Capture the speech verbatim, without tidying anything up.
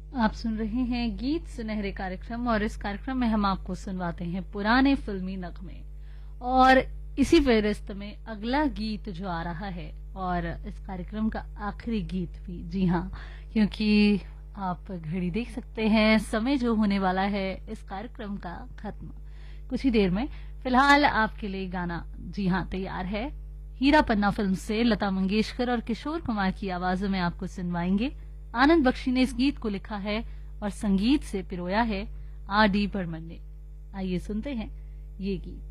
आप सुन रहे हैं गीत सुनहरे कार्यक्रम और इस कार्यक्रम में हम आपको सुनवाते हैं पुराने फिल्मी नगमे। और इसी फहरिस्त में अगला गीत जो आ रहा है और इस कार्यक्रम का आखिरी गीत भी, जी हाँ, क्योंकि आप घड़ी देख सकते हैं, समय जो होने वाला है इस कार्यक्रम का खत्म कुछ ही देर में। फिलहाल आपके लिए गाना जी हाँ तैयार है। हीरा पन्ना फिल्म से लता मंगेशकर और किशोर कुमार की आवाजों में आपको सुनवाएंगे। आनंद बख्शी ने इस गीत को लिखा है और संगीत से पिरोया है आर डी बर्मन ने। आइए सुनते हैं ये गीत।